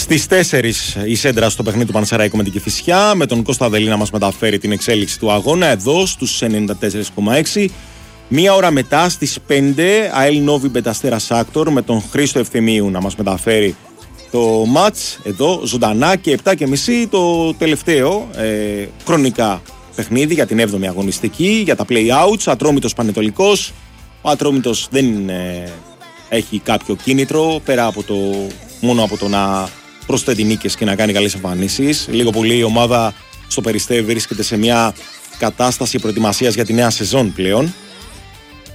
Στις 4 η Σέντρα στο παιχνίδι του Πανσεραϊκού με την Κηφισιά, με τον Κώστα Δελή να μας μεταφέρει την εξέλιξη του αγώνα εδώ στους 94,6. Μία ώρα μετά στις 5 ΑΕΛ Νόβι Μπεταστέρα Σάκτορ με τον Χρήστο Ευθυμίου να μας μεταφέρει το μάτς εδώ ζωντανά, και 7.30 το τελευταίο χρονικά παιχνίδι για την 7η αγωνιστική, για τα play-outs, Ατρόμητος Πανετολικός. Ο Ατρόμητος δεν έχει κάποιο κίνητρο πέρα από μόνο από το να προσθέτει νίκες και να κάνει καλές εμφανίσεις. Λίγο πολύ η ομάδα στο Περιστέρι βρίσκεται σε μια κατάσταση προετοιμασίας για τη νέα σεζόν πλέον.